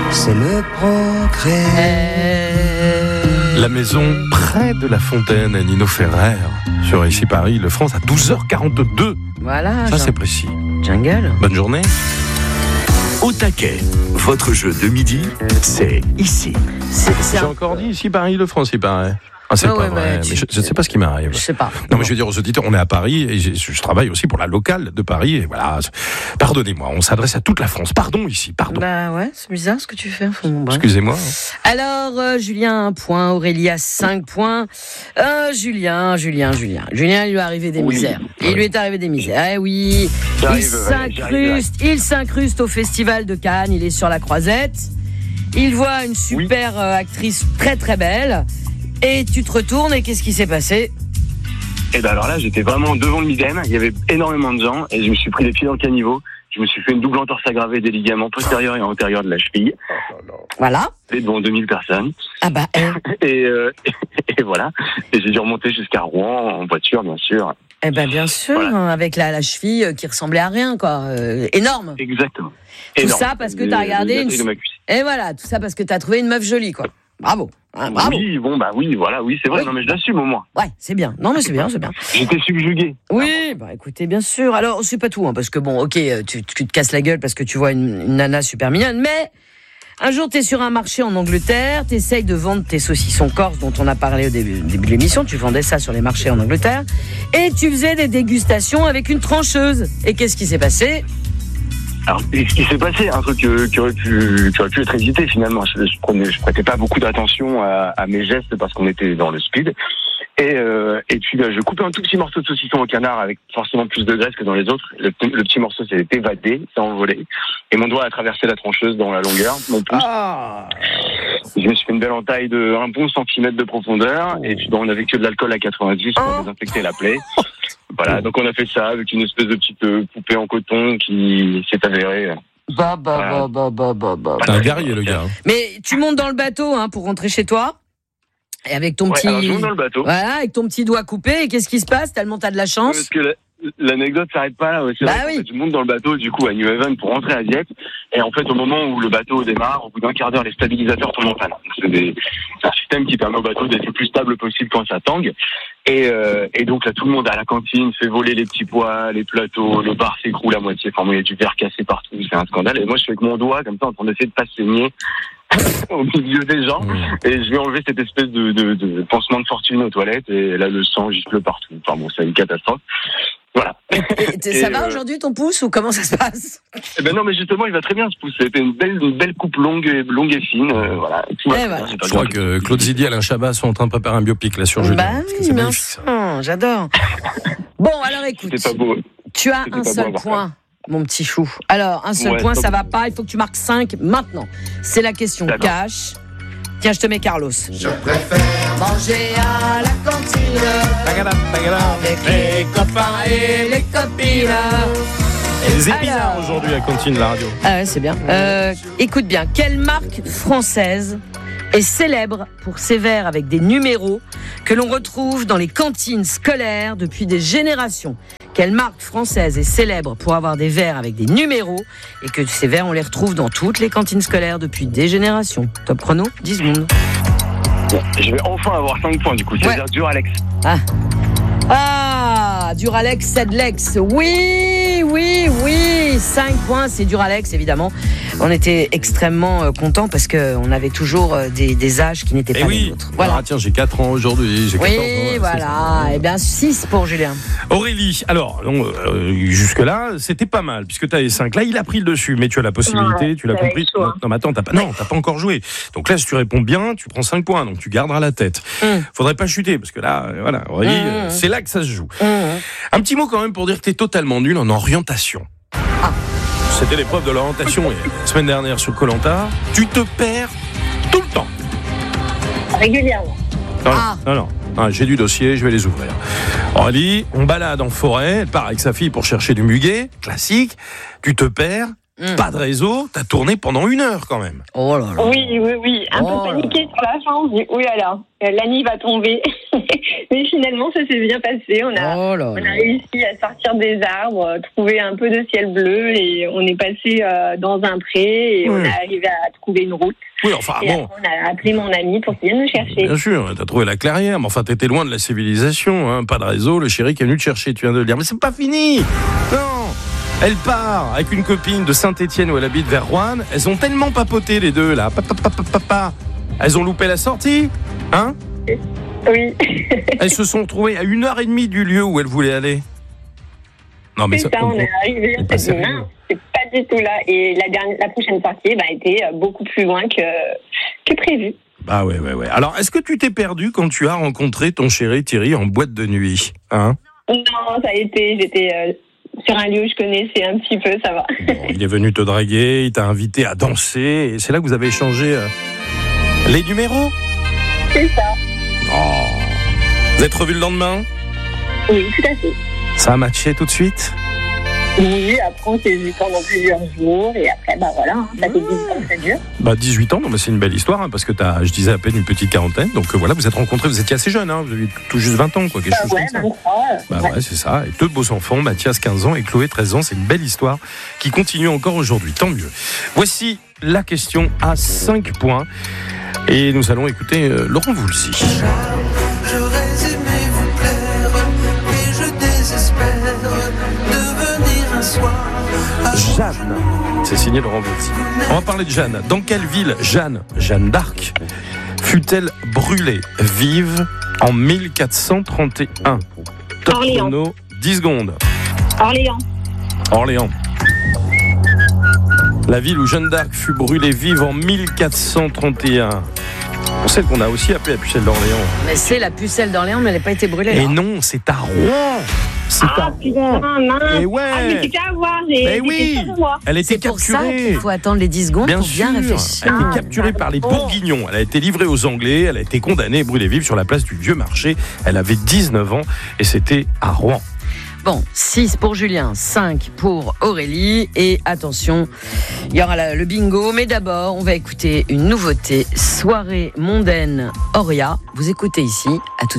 c'est le progrès. La maison près de la fontaine à Nino Ferrer sur Ici Paris, le France à 12h42. Voilà. Ça c'est précis. Jungle. Bonne journée. Au taquet, votre jeu de midi, c'est ici. J'ai encore dit Ici Paris, le France, il paraît. Ah, c'est pas vrai, mais je ne sais pas ce qui m'arrive. Je sais pas. Non, mais je veux dire aux auditeurs, on est à Paris et je travaille aussi pour la locale de Paris et voilà. Pardonnez-moi, on s'adresse à toute la France. Pardon ici, pardon. Bah ouais, c'est bizarre ce que tu fais. Enfin, bon, excusez-moi. Alors, Julien, 1 point, Aurélie a 5 points. Julien, il lui est arrivé des misères. Il lui est arrivé des misères. Eh oui, il s'incruste au Festival de Cannes, il est sur la Croisette. Il voit une super actrice très très belle. Et tu te retournes et qu'est-ce qui s'est passé ? Et ben alors là, j'étais vraiment devant le Midem, il y avait énormément de gens et je me suis pris les pieds dans le caniveau. Je me suis fait une double entorse aggravée des ligaments postérieurs et antérieurs de la cheville. Voilà. Et devant 2000 personnes. Ah bah. Et voilà. Et j'ai dû remonter jusqu'à Rouen en voiture, bien sûr. Eh ben bien sûr, voilà. Avec la cheville qui ressemblait à rien, quoi. Énorme. Exactement. Tout ça parce que t'as regardé Et voilà, tout ça parce que t'as trouvé une meuf jolie, quoi. Bravo. Hein, bravo. Oui, bon, bah oui, voilà, oui, c'est vrai. Oui. Non, mais je l'assume au moins. Ouais, c'est bien. Non, mais c'est bien. J'étais subjugué. Oui, bah écoutez, bien sûr. Alors, c'est pas tout, hein, parce que bon, ok, tu te casses la gueule parce que tu vois une nana super mignonne, mais un jour, t'es sur un marché en Angleterre, t'essayes de vendre tes saucissons corse dont on a parlé au début de l'émission, tu vendais ça sur les marchés en Angleterre, et tu faisais des dégustations avec une trancheuse. Et qu'est-ce qui s'est passé ? Alors, ce qui s'est passé, un truc qui aurait pu être hésité finalement. Je prêtais pas beaucoup d'attention à mes gestes parce qu'on était dans le speed. Et puis je coupais un tout petit morceau de saucisson au canard avec forcément plus de graisse que dans les autres. Le petit morceau s'est évadé, s'est envolé. Et mon doigt a traversé la trancheuse dans la longueur, mon pouce. Je me suis fait une belle entaille de 1 bon centimètre de profondeur. Et puis on avait que de l'alcool à 90 pour désinfecter la plaie. Voilà, donc on a fait ça avec une espèce de petite poupée en coton qui s'est avérée. T'es un guerrier, le gars. Mais tu montes dans le bateau pour rentrer chez toi. Et avec ton petit. Alors je monte dans le bateau. Voilà, avec ton petit doigt coupé. Et qu'est-ce qui se passe ? Tellement t'as de la chance. Parce que l'anecdote s'arrête pas là. C'est vrai, en fait, je monte dans le bateau du coup à New Haven pour rentrer à Dieppe. Et en fait, au moment où le bateau démarre, au bout d'1 quart d'heure, les stabilisateurs tombent en panne. C'est un système qui permet au bateau d'être le plus stable possible quand ça tangue. Et donc là, tout le monde à la cantine fait voler les petits pois, les plateaux, le bar s'écroule à moitié. Enfin, il y a du verre cassé partout, c'est un scandale. Et moi, je suis avec mon doigt comme ça en train d'essayer de pas saigner au milieu des gens. Et je vais enlever cette espèce de pansement de fortune aux toilettes. Et là, le sang gifle partout. Enfin bon, c'est une catastrophe. Voilà. Ça va aujourd'hui ton pouce ou comment ça se passe ? Eh ben non, mais justement, il va très bien ce pouce. C'était une belle coupe longue et fine. Voilà. Je crois que Claude Zidi et Alain Chabat sont en train de préparer un biopic là sur Julien. Bah oui, mince. J'adore. Bon, alors écoute. C'était pas beau. Tu as un seul point, mon petit chou. Alors, un seul point, ça va pas. Il faut que tu marques 5 maintenant. C'est la question cash. Tiens, je te mets Carlos. Je préfère manger à la cantine avec les copains et les copines. C'est bizarre aujourd'hui à Cantine, la radio. Ah ouais, c'est bien. Écoute bien, quelle marque française est célèbre pour ses verres avec des numéros que l'on retrouve dans les cantines scolaires depuis des générations ? Quelle marque française est célèbre pour avoir des verres avec des numéros et que ces verres, on les retrouve dans toutes les cantines scolaires depuis des générations ? Top chrono, 10 secondes. Je vais enfin avoir 5 points du coup, c'est-à-dire Duralex. Duralex, Sedlex. Oui, 5 points, c'est Duralex, évidemment. On était extrêmement contents parce qu'on avait toujours des âges qui n'étaient pas les nôtres. Voilà. Ah, tiens, j'ai 4 ans aujourd'hui. J'ai 14 ans. Voilà. Eh bien, 6 pour Julien. Aurélie, alors, jusque-là, c'était pas mal, puisque tu as les 5. Là, il a pris le dessus, mais tu as la possibilité, tu l'as compris. Non, mais attends, t'as pas encore joué. Donc là, si tu réponds bien, tu prends 5 points, donc tu garderas la tête. Faudrait pas chuter, parce que là, voilà, Aurélie, c'est là que ça se joue. Un petit mot quand même pour dire que t'es totalement nul en orientation. C'était l'épreuve de l'orientation la semaine dernière sur Koh-Lanta. Tu te perds tout le temps. Régulièrement. Non. J'ai du dossier, je vais les ouvrir. Aurélie, on balade en forêt, elle part avec sa fille pour chercher du muguet, classique. Tu te perds pas de réseau, t'as tourné pendant 1 heure quand même. Oh là là. Oui. Un peu paniqué sur la fin. On se dit, oui, alors, la nuit va tomber. Mais finalement, ça s'est bien passé. On a réussi à sortir des arbres, trouver un peu de ciel bleu et on est passé dans un pré et on est arrivé à trouver une route. Oui, enfin, et après, on a appelé mon ami pour qu'il vienne nous chercher. Bien sûr, t'as trouvé la clairière, mais enfin, t'étais loin de la civilisation, hein. Pas de réseau, le chéri qui est venu te chercher, tu viens de le dire. Mais c'est pas fini. Non. Elle part avec une copine de Saint-Étienne où elle habite vers Roanne. Elles ont tellement papoté les deux là. Elles ont loupé la sortie, hein? Oui. Elles se sont retrouvées à 1h30 du lieu où elles voulaient aller. Non mais c'est ça, on est arrivé, on s'est dit non, c'est pas du tout là. Et la prochaine sortie était beaucoup plus loin que prévu. Bah ouais. Alors, est-ce que tu t'es perdu quand tu as rencontré ton chéri Thierry en boîte de nuit, hein? Non, ça a été, j'étais sur un lieu où je connaissais un petit peu, ça va. Bon, il est venu te draguer, il t'a invité à danser, et c'est là que vous avez échangé les numéros? C'est ça. Oh. Vous êtes revus le lendemain? Oui, tout à fait. Ça a matché tout de suite? Oui, après on s'est vu pendant plusieurs jours et après voilà, ça fait 18 ans que ça dure. 18 ans, non, mais c'est une belle histoire parce que t'as, je disais à peine une petite quarantaine, donc voilà, vous êtes rencontrés, vous étiez assez jeune, vous avez tout juste 20 ans, quoi, quelque chose comme ça. 23. Ouais, c'est ça, et 2 beaux enfants, Mathias 15 ans et Chloé 13 ans, c'est une belle histoire qui continue encore aujourd'hui, tant mieux. Voici la question à 5 points et nous allons écouter Laurent Voulzy. J'aurais aimé vous plaire et je désespère devenir un soir. Jeanne, c'est signé Laurent Voulzy. On va parler de Jeanne. Dans quelle ville Jeanne d'Arc, fut-elle brûlée vive en 1431? Top chrono, 10 secondes. Orléans. La ville où Jeanne d'Arc fut brûlée vive en 1431. Pour celle qu'on a aussi appelée la pucelle d'Orléans. Mais c'est la pucelle d'Orléans, mais elle n'a pas été brûlée. Et non, c'est à Rouen. Putain, mince. Et ouais. Mais c'est qu'à voir, elle a été c'est pour ça capturée. qu'il faut attendre les 10 secondes Bien pour sûr. bien réfléchir. Elle a été capturée par les Bourguignons. Elle a été livrée aux Anglais. Elle a été condamnée et brûlée vive sur la place du Vieux Marché. Elle avait 19 ans et c'était à Rouen. Bon, 6 pour Julien, 5 pour Aurélie. Et attention, il y aura le bingo. Mais d'abord, on va écouter une nouveauté. Soirée mondaine Auria. Vous écoutez ici, à tout